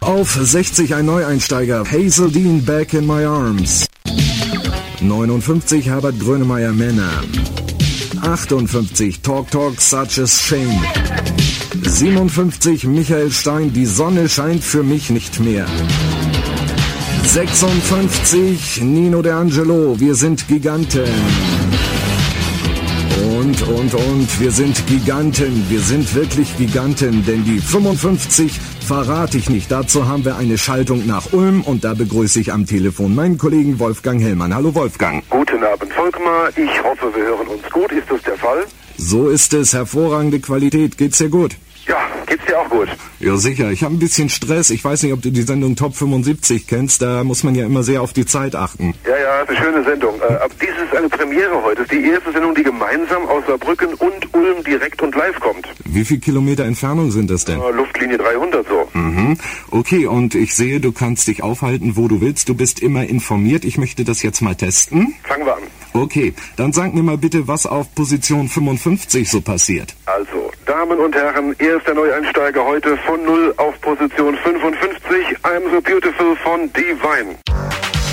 Auf 60 ein Neueinsteiger, Hazel Dean, Back in My Arms. 59 Herbert Grönemeyer, Männer. 58 Talk Talk, Such a Shame. 57 Michael Stein, Die Sonne scheint für mich nicht mehr. 56 Nino D'Angelo, Wir sind Giganten. Und wir sind Giganten, wir sind wirklich Giganten, denn die 55 verrate ich nicht. Dazu haben wir eine Schaltung nach Ulm und da begrüße ich am Telefon meinen Kollegen Wolfgang Hellmann. Hallo Wolfgang. Guten Abend Volkmar, ich hoffe wir hören uns gut, ist das der Fall? So ist es, hervorragende Qualität, geht's dir gut? Ja, geht's dir auch gut? Ja, sicher. Ich habe ein bisschen Stress. Ich weiß nicht, ob du die Sendung Top 75 kennst. Da muss man ja immer sehr auf die Zeit achten. Ja, ist eine schöne Sendung. Aber dies ist eine Premiere heute. Das ist die erste Sendung, die gemeinsam aus Saarbrücken und Ulm direkt und live kommt. Wie viel Kilometer Entfernung sind das denn? Luftlinie 300 so. Mhm. Okay, und ich sehe, du kannst dich aufhalten, wo du willst. Du bist immer informiert. Ich möchte das jetzt mal testen. Fangen wir an. Okay, dann sag mir mal bitte, was auf Position 55 so passiert. Also, Damen und Herren, erster Neueinsteiger heute von 0 auf Position 55. I'm so beautiful von Divine.